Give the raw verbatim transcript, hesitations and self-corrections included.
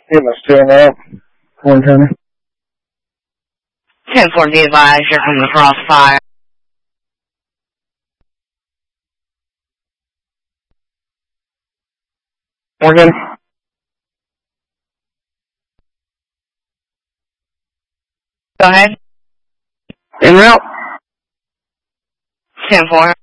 You must do that. One time. ten four, be advised, you're coming across fire. Morgan. Go ahead. En route. ten four.